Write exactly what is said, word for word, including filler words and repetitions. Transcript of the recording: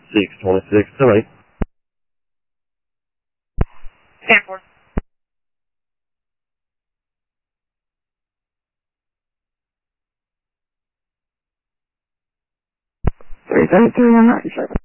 six twenty-six, delay. ten four. three thirty-three, I'm not sure.